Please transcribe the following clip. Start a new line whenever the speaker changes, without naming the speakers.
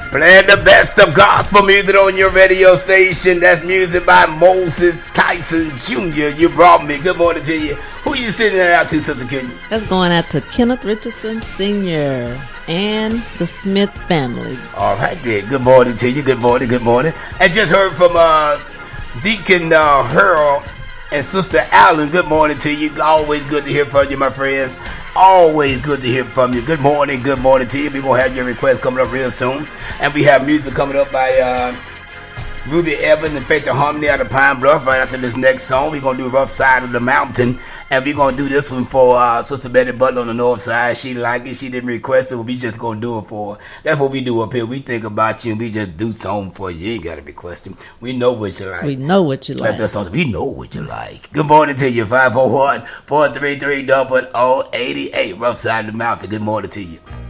Playing the best of gospel music on your radio station. That's music by Moses Tyson Jr. You brought me. Good morning to you. Who you sending that out to, Sister Kenya?
That's going out to Kenneth Richardson Sr. and the Smith family.
All right, then. Good morning to you. Good morning. Good morning. I just heard from Deacon Harold and Sister Allen. Good morning to you. Always good to hear from you, my friends. Always good to hear from you. Good morning to you. We're going to have your request coming up real soon. And we have music coming up by Ruby Evans and Faith and Harmony out of Pine Bluff. Right after this next song, we're going to do Rough Side of the Mountain. And we're going to do this one for Sister Betty Butler on the north side. She liked it. She didn't request it. But we just going to do it for her. That's what we do up here. We think about you and we just do something for you. You ain't got to request it. We know what you like.
We know what you like.
That's something. We know what you like. Good morning to you. 541-433-0088. Rough Side of the Mountain. Good morning to you.